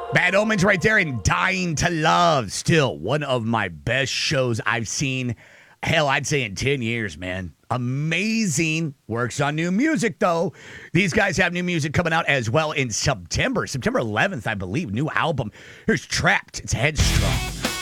Bad Omens right there and Dying to Love. Still one of my best shows I've seen. Hell, I'd say in 10 years, man. Amazing. Works on new music, though. These guys have new music coming out as well in September. September 11th, I believe. New album. Here's Trapped. It's Headstrong.